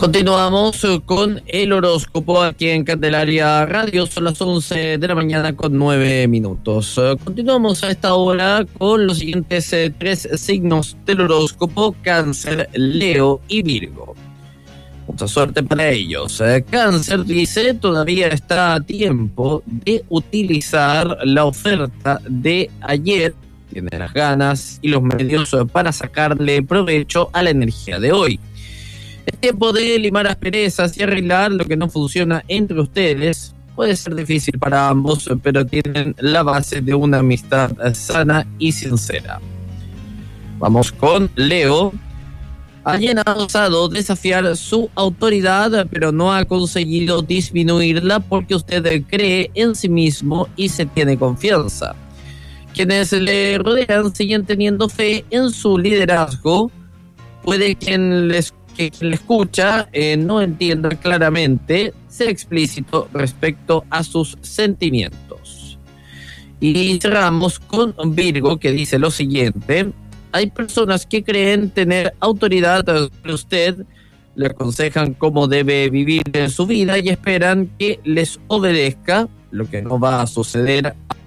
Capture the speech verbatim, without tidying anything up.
Continuamos con el horóscopo aquí en Candelaria Radio. Son las once de la mañana con nueve minutos. Continuamos a esta hora con los siguientes eh, tres signos del horóscopo: Cáncer, Leo y Virgo. Mucha suerte para ellos. Eh, Cáncer dice: todavía está a tiempo de utilizar la oferta de ayer. Tiene las ganas y los medios para sacarle provecho a la energía de hoy. Es tiempo de limar asperezas y arreglar lo que no funciona entre ustedes. Puede ser difícil para ambos, pero tienen la base de una amistad sana y sincera. Vamos con Leo. Alguien ha osado desafiar su autoridad, pero no ha conseguido disminuirla porque usted cree en sí mismo y se tiene confianza. Quienes le rodean siguen teniendo fe en su liderazgo. Puede quien les que quien le escucha eh, no entienda claramente, sea explícito respecto a sus sentimientos. Y cerramos con Virgo, que dice lo siguiente: hay personas que creen tener autoridad sobre usted, le aconsejan cómo debe vivir su vida y esperan que les obedezca, lo que no va a suceder